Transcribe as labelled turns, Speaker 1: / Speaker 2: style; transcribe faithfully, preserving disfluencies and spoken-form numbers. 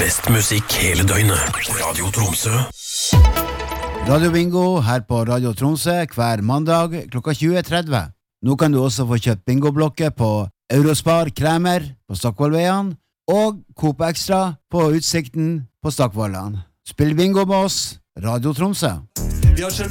Speaker 1: Best musikk hele døgnet. Radio Tromsø.
Speaker 2: Radio Bingo her på Radio Tromsø hver mandag klokka tjue tretti. Nå kan du også få kjøpt bingoblokker på Eurospar Kremer på Stockvollveien og Coop Extra på Utsikten på Stockvollan. Spill bingo med oss, Radio Tromsø.
Speaker 3: Vi har